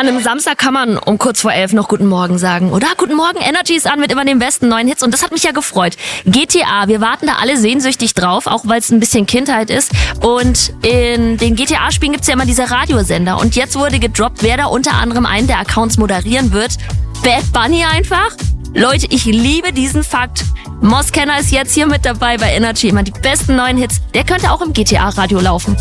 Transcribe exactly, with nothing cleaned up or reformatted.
an einem Samstag kann man um kurz vor elf noch Guten Morgen sagen. Oder Guten Morgen, Energy ist an mit immer den besten neuen Hits. Und das hat mich ja gefreut. G T A, wir warten da alle sehnsüchtig drauf, auch weil es ein bisschen Kindheit ist. Und in den G T A-Spielen gibt's ja immer diese Radiosender. Und jetzt wurde gedroppt, wer da unter anderem einen der Accounts moderieren wird. Bad Bunny einfach. Leute, ich liebe diesen Fakt. Moss Kenner ist jetzt hier mit dabei bei Energy. Immer die besten neuen Hits. Der könnte auch im G T A-Radio laufen.